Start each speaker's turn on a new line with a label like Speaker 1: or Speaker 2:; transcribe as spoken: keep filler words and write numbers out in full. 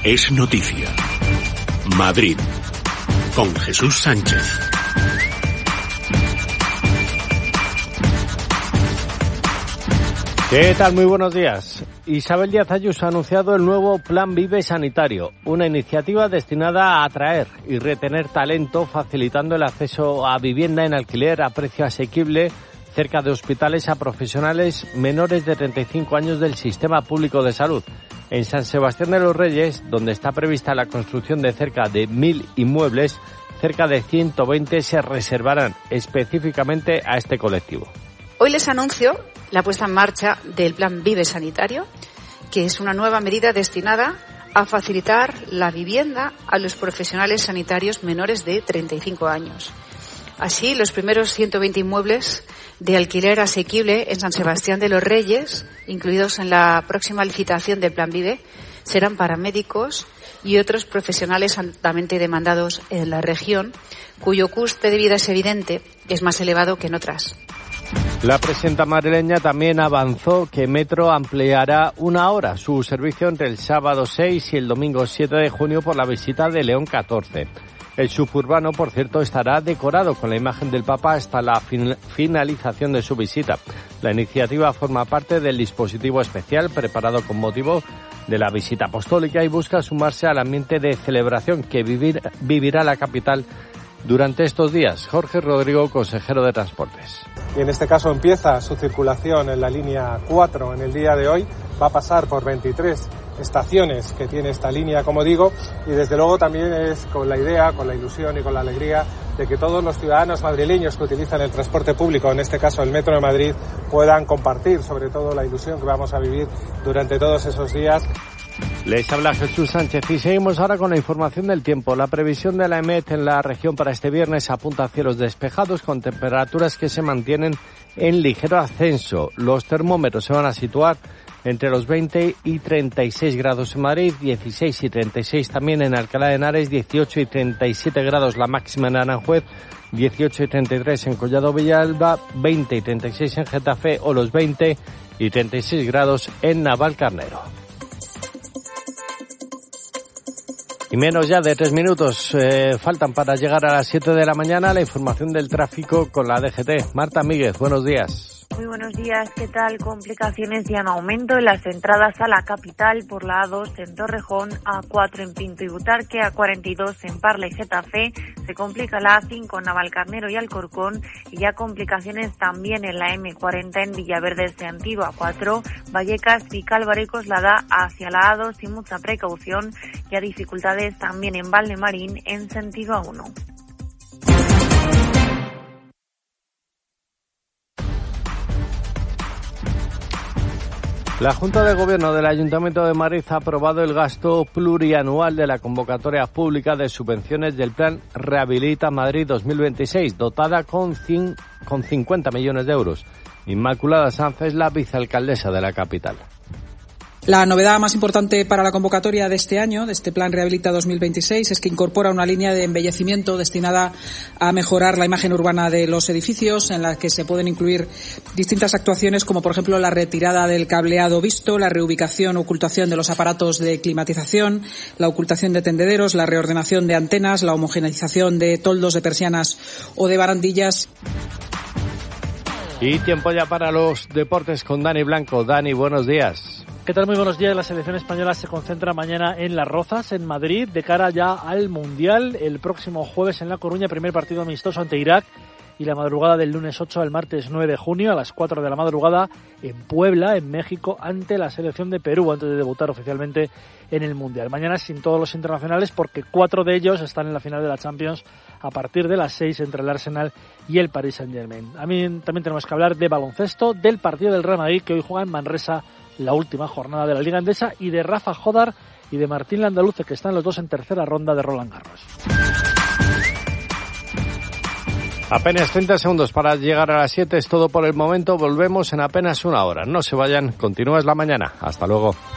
Speaker 1: Es noticia. Madrid, con Jesús Sánchez.
Speaker 2: ¿Qué tal? Muy buenos días. Isabel Díaz Ayuso ha anunciado el nuevo Plan Vive Sanitario, una iniciativa destinada a atraer y retener talento, facilitando el acceso a vivienda en alquiler a precio asequible cerca de hospitales a profesionales menores de treinta y cinco años del sistema público de salud. En San Sebastián de los Reyes, donde está prevista la construcción de cerca de mil inmuebles, cerca de ciento veinte se reservarán específicamente a este colectivo.
Speaker 3: Hoy les anuncio la puesta en marcha del Plan Vive Sanitario, que es una nueva medida destinada a facilitar la vivienda a los profesionales sanitarios menores de treinta y cinco años. Así, los primeros ciento veinte inmuebles de alquiler asequible en San Sebastián de los Reyes, incluidos en la próxima licitación del Plan Vive, serán para médicos y otros profesionales altamente demandados en la región, cuyo coste de vida es evidente, es más elevado que en otras.
Speaker 2: La presidenta madrileña también avanzó que Metro ampliará una hora su servicio entre el sábado seis y el domingo siete de junio por la visita de León catorce. El suburbano, por cierto, estará decorado con la imagen del Papa hasta la fin- finalización de su visita. La iniciativa forma parte del dispositivo especial preparado con motivo de la visita apostólica y busca sumarse al ambiente de celebración que vivir, vivirá la capital durante estos días. Jorge Rodrigo, consejero de Transportes.
Speaker 4: Y en este caso empieza su circulación en la línea cuatro en el día de hoy. Va a pasar por veintitrés estaciones que tiene esta línea, como digo, y desde luego también es con la idea, con la ilusión y con la alegría de que todos los ciudadanos madrileños que utilizan el transporte público, en este caso el Metro de Madrid, puedan compartir sobre todo la ilusión que vamos a vivir durante todos esos días.
Speaker 2: Les habla Jesús Sánchez y seguimos ahora con la información del tiempo. La previsión de la EMET en la región para este viernes apunta a cielos despejados con temperaturas que se mantienen en ligero ascenso. Los termómetros se van a situar entre los veinte y treinta y seis grados en Madrid, dieciséis y treinta y seis también en Alcalá de Henares, dieciocho y treinta y siete grados la máxima en Aranjuez, dieciocho y treinta y tres en Collado Villalba, veinte y treinta y seis en Getafe o los veinte y treinta y seis grados en Navalcarnero. Y menos ya de tres minutos eh, faltan para llegar a las siete de la mañana. La información del tráfico con la D G T. Marta Míguez, buenos días.
Speaker 5: Muy buenos días, ¿qué tal? Complicaciones ya en aumento en las entradas a la capital por la A dos en Torrejón, A cuatro en Pinto y Butarque, A cuarenta y dos en Parla y Getafe, se complica la A cinco en Navalcarnero y Alcorcón y ya complicaciones también en la eme cuarenta en Villaverde de Antigua, A cuatro, Vallecas, Vicálvaro y Coslada hacia la A dos y mucha precaución, y a dificultades también en Valdemarín en sentido A uno.
Speaker 2: La Junta de Gobierno del Ayuntamiento de Madrid ha aprobado el gasto plurianual de la convocatoria pública de subvenciones del Plan Rehabilita Madrid dos mil veintiséis, dotada con, cin, con cincuenta millones de euros. Inmaculada Sanz es la vicealcaldesa de la capital.
Speaker 6: La novedad más importante para la convocatoria de este año, de este Plan Rehabilita dos mil veintiséis, es que incorpora una línea de embellecimiento destinada a mejorar la imagen urbana de los edificios, en la que se pueden incluir distintas actuaciones, como por ejemplo la retirada del cableado visto, la reubicación o ocultación de los aparatos de climatización, la ocultación de tendederos, la reordenación de antenas, la homogeneización de toldos de persianas o de barandillas.
Speaker 2: Y tiempo ya para los deportes con Dani Blanco. Dani, buenos días.
Speaker 7: ¿Qué tal? Muy buenos días. La selección española se concentra mañana en Las Rozas, en Madrid, de cara ya al Mundial. El próximo jueves en La Coruña, primer partido amistoso ante Irak. Y la madrugada del lunes ocho al martes nueve de junio, a las cuatro de la madrugada, en Puebla, en México, ante la selección de Perú, antes de debutar oficialmente en el Mundial. Mañana sin todos los internacionales, porque cuatro de ellos están en la final de la Champions a partir de las seis entre el Arsenal y el Paris Saint-Germain. A mí también tenemos que hablar de baloncesto, del partido del Real Madrid, que hoy juega en Manresa la última jornada de la Liga Endesa, y de Rafa Jodar y de Martín Landaluce, que están los dos en tercera ronda de Roland Garros.
Speaker 2: Apenas treinta segundos para llegar a las siete, es todo por el momento. Volvemos en apenas una hora. No se vayan, continúa Es la Mañana. Hasta luego.